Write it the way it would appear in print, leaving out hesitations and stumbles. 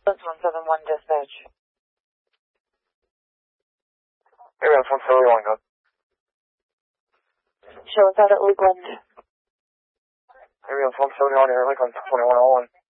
That's 171 dispatch. Maybe that's 171, go. Show us out at Lakeland. Maybe that's 171 here, Lakeland 2101.